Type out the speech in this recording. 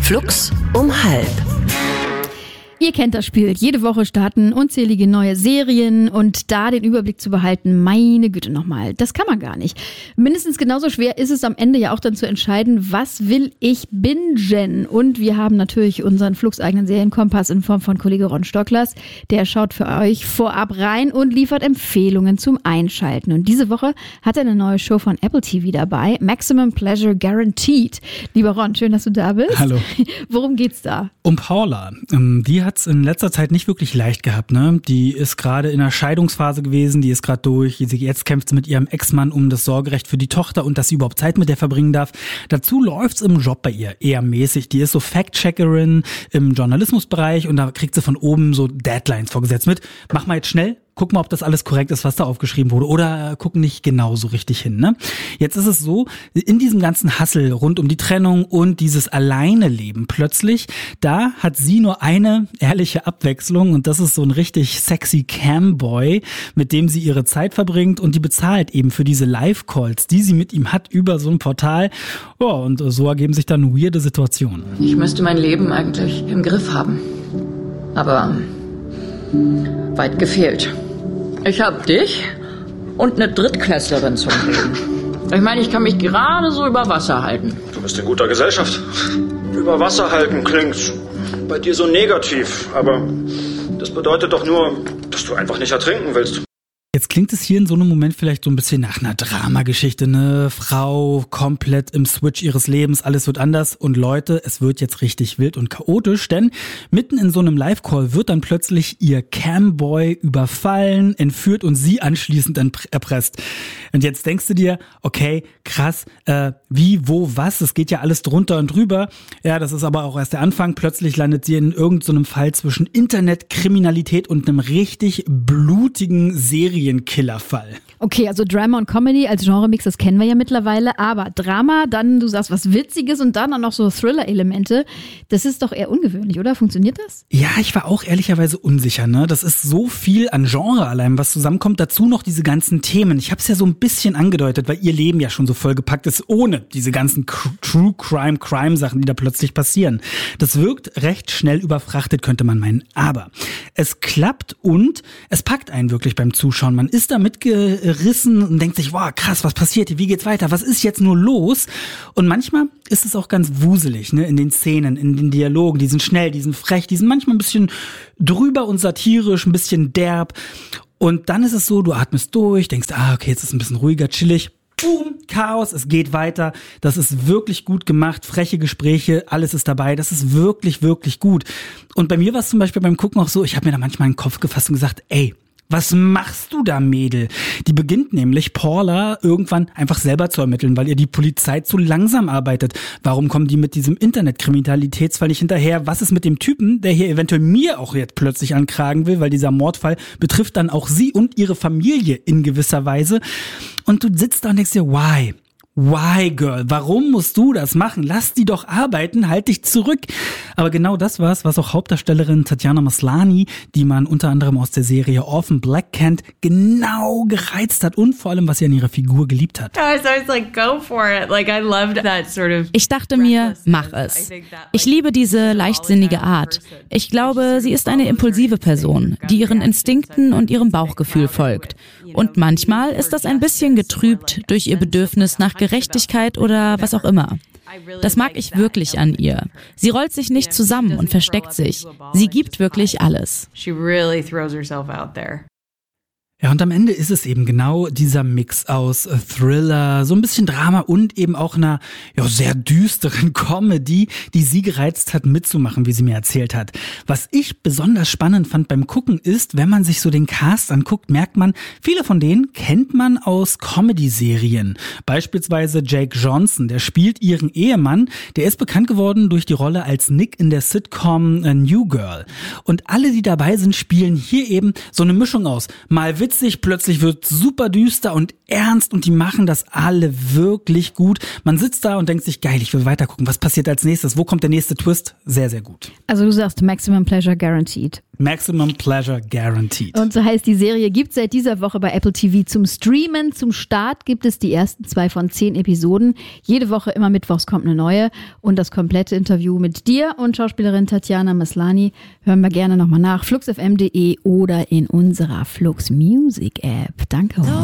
Flux um 12:30. Ihr kennt das Spiel. Jede Woche starten unzählige neue Serien und da den Überblick zu behalten, meine Güte nochmal, das kann man gar nicht. Mindestens genauso schwer ist es am Ende ja auch dann zu entscheiden, was will ich bingen? Und wir haben natürlich unseren Flux-eigenen Serienkompass in Form von Kollege Ron Stocklers. Der schaut für euch vorab rein und liefert Empfehlungen zum Einschalten. Und diese Woche hat er eine neue Show von Apple TV dabei, Maximum Pleasure Guaranteed. Lieber Ron, schön, dass du da bist. Hallo. Worum geht's da? Um Paula. Die hat's in letzter Zeit nicht wirklich leicht gehabt, ne? Die ist gerade in einer Scheidungsphase gewesen, die ist gerade durch. Jetzt kämpft sie mit ihrem Ex-Mann um das Sorgerecht für die Tochter und dass sie überhaupt Zeit mit der verbringen darf. Dazu läuft's im Job bei ihr eher mäßig. Die ist so Fact-Checkerin im Journalismusbereich und da kriegt sie von oben so Deadlines vorgesetzt mit. Mach mal jetzt schnell. Guck mal, ob das alles korrekt ist, was da aufgeschrieben wurde. Oder guck nicht genau so richtig hin, ne? Jetzt ist es so, in diesem ganzen Hassel rund um die Trennung und dieses Alleine-Leben plötzlich, da hat sie nur eine ehrliche Abwechslung und das ist so ein richtig sexy Camboy, mit dem sie ihre Zeit verbringt und die bezahlt eben für diese Live-Calls, die sie mit ihm hat über so ein Portal. Ja, und so ergeben sich dann weirde Situationen. Ich müsste mein Leben eigentlich im Griff haben. Aber weit gefehlt. Ich hab dich und eine Drittklässlerin zum Reden. Ich meine, ich kann mich gerade so über Wasser halten. Du bist in guter Gesellschaft. Über Wasser halten klingt bei dir so negativ, aber das bedeutet doch nur, dass du einfach nicht ertrinken willst. Jetzt klingt es hier in so einem Moment vielleicht so ein bisschen nach einer Dramageschichte, ne? Frau komplett im Switch ihres Lebens, alles wird anders und Leute, es wird jetzt richtig wild und chaotisch, denn mitten in so einem Live-Call wird dann plötzlich ihr Camboy überfallen, entführt und sie anschließend erpresst. Und jetzt denkst du dir, okay, krass, wie, wo, was, es geht ja alles drunter und drüber. Ja, das ist aber auch erst der Anfang. Plötzlich landet sie in irgendeinem Fall zwischen Internetkriminalität und einem richtig blutigen Serienkillerfall. Okay, also Drama und Comedy als Genremix, das kennen wir ja mittlerweile, aber Drama, dann du sagst was Witziges und dann auch noch so Thriller-Elemente, das ist doch eher ungewöhnlich, oder? Funktioniert das? Ja, ich war auch ehrlicherweise unsicher, ne? Das ist so viel an Genre allein, was zusammenkommt. Dazu noch diese ganzen Themen. Ich habe es ja so ein bisschen angedeutet, weil ihr Leben ja schon so vollgepackt ist, ohne diese ganzen True-Crime-Sachen, die da plötzlich passieren. Das wirkt recht schnell überfrachtet, könnte man meinen. Aber es klappt und es packt einen wirklich beim Zuschauen. Man ist da mitgerissen und denkt sich, wow, krass, was passiert hier? Wie geht's weiter? Was ist jetzt nur los? Und manchmal ist es auch ganz wuselig, ne? In den Szenen, in den Dialogen. Die sind schnell, die sind frech, die sind manchmal ein bisschen drüber und satirisch, ein bisschen derb. Und dann ist es so, du atmest durch, denkst, okay, jetzt ist es ein bisschen ruhiger, chillig. Boom, Chaos, es geht weiter. Das ist wirklich gut gemacht, freche Gespräche, alles ist dabei. Das ist wirklich, wirklich gut. Und bei mir war es zum Beispiel beim Gucken auch so, ich habe mir da manchmal in den Kopf gefasst und gesagt, ey, was machst du da, Mädel? Die beginnt nämlich, Paula irgendwann einfach selber zu ermitteln, weil ihr die Polizei zu langsam arbeitet. Warum kommen die mit diesem Internetkriminalitätsfall nicht hinterher? Was ist mit dem Typen, der hier eventuell mir auch jetzt plötzlich anklagen will, weil dieser Mordfall betrifft dann auch sie und ihre Familie in gewisser Weise. Und du sitzt da und denkst dir, why? Why, Girl? Warum musst du das machen? Lass die doch arbeiten, halt dich zurück. Aber genau das war's, was auch Hauptdarstellerin Tatjana Maslany, die man unter anderem aus der Serie Orphan Black kennt, genau gereizt hat und vor allem, was sie an ihrer Figur geliebt hat. Ich dachte mir, mach es. Ich liebe diese leichtsinnige Art. Ich glaube, sie ist eine impulsive Person, die ihren Instinkten und ihrem Bauchgefühl folgt. Und manchmal ist das ein bisschen getrübt durch ihr Bedürfnis nach Gerechtigkeit oder was auch immer. Das mag ich wirklich an ihr. Sie rollt sich nicht zusammen und versteckt sich. Sie gibt wirklich alles. Ja, und am Ende ist es eben genau dieser Mix aus Thriller, so ein bisschen Drama und eben auch einer sehr düsteren Comedy, die sie gereizt hat mitzumachen, wie sie mir erzählt hat. Was ich besonders spannend fand beim Gucken ist, wenn man sich so den Cast anguckt, merkt man, viele von denen kennt man aus Comedy-Serien. Beispielsweise Jake Johnson, der spielt ihren Ehemann, der ist bekannt geworden durch die Rolle als Nick in der Sitcom New Girl. Und alle, die dabei sind, spielen hier eben so eine Mischung aus. Mal witzig, plötzlich wird super düster und ernst und die machen das alle wirklich gut. Man sitzt da und denkt sich, geil, ich will weitergucken. Was passiert als nächstes? Wo kommt der nächste Twist? Sehr, sehr gut. Also du sagst Maximum Pleasure Guaranteed. Maximum Pleasure Guaranteed. Und so heißt die Serie, gibt es seit dieser Woche bei Apple TV zum Streamen. Zum Start gibt es die ersten 2 von 10 Episoden. Jede Woche, immer mittwochs, kommt eine neue. Und das komplette Interview mit dir und Schauspielerin Tatjana Maslany hören wir gerne nochmal nach. fluxfm.de oder in unserer Flux Music App. Danke.